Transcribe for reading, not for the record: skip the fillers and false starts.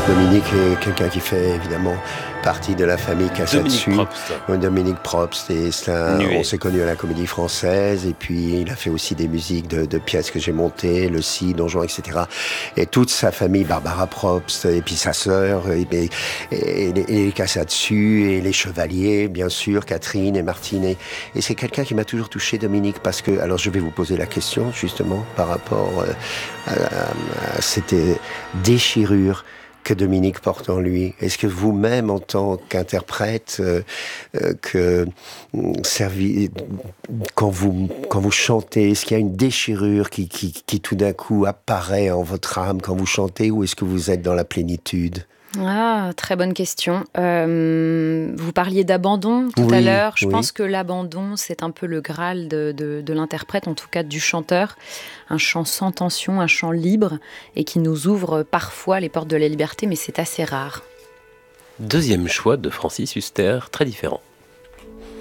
Dominique est quelqu'un qui fait évidemment partie de la famille Cassatsu. Dominique Probst. Et on s'est connus à la Comédie Française. Et puis il a fait aussi des musiques de pièces que j'ai montées, Le Cid, Don Juan, etc. Et toute sa famille, Barbara Probst, et puis sa sœur, et les Cassatsu, et les Chevaliers, bien sûr, Catherine et Martine. Et c'est quelqu'un qui m'a toujours touché, Dominique, parce que, alors je vais vous poser la question justement par rapport à cette déchirure que Dominique porte en lui. Est-ce que vous-même, en tant qu'interprète, quand vous chantez, est-ce qu'il y a une déchirure qui tout d'un coup apparaît en votre âme quand vous chantez, ou est-ce que vous êtes dans la plénitude ? Ah, très bonne question. Vous parliez d'abandon tout à l'heure. Je pense que l'abandon, c'est un peu le Graal de l'interprète, en tout cas du chanteur. Un chant sans tension, un chant libre, et qui nous ouvre parfois les portes de la liberté, mais c'est assez rare. Deuxième choix de Francis Huster, très différent.